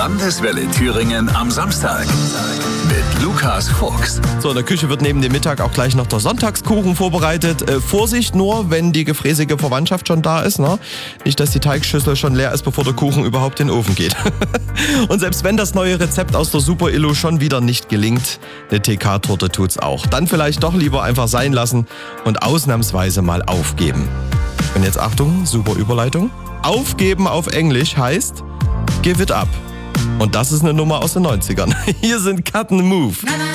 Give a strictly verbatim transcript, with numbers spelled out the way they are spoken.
Landeswelle Thüringen am Samstag mit Lukas Fuchs. So, in der Küche wird neben dem Mittag auch gleich noch der Sonntagskuchen vorbereitet. Äh, Vorsicht nur, wenn die gefräßige Verwandtschaft schon da ist, ne? Nicht, dass die Teigschüssel schon leer ist, bevor der Kuchen überhaupt in den Ofen geht. Und selbst wenn das neue Rezept aus der Super-Illo schon wieder nicht gelingt, eine T K-Torte tut's auch. Dann vielleicht doch lieber einfach sein lassen und ausnahmsweise mal aufgeben. Und jetzt Achtung, super Überleitung. Aufgeben auf Englisch heißt Give it up. Und das ist eine Nummer aus den neunzigern. Hier sind Cut and Move.